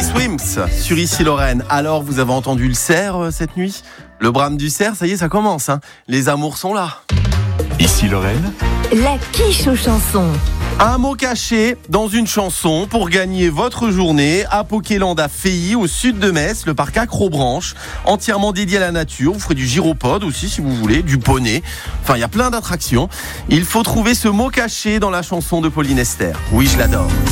Swims sur Ici Lorraine. Alors, vous avez entendu le cerf cette nuit ? Le brame du cerf, ça y est, ça commence. Les amours sont là. Ici Lorraine, La quiche aux chansons. Un mot caché dans une chanson pour gagner votre journée à Pokéland à Feilly, au sud de Metz, le parc Acrobranche, entièrement dédié à la nature. Vous ferez du gyropode aussi si vous voulez, du poney. Enfin, il y a plein d'attractions. Il faut trouver ce mot caché dans la chanson de Pauline Esther. Oui, je l'adore.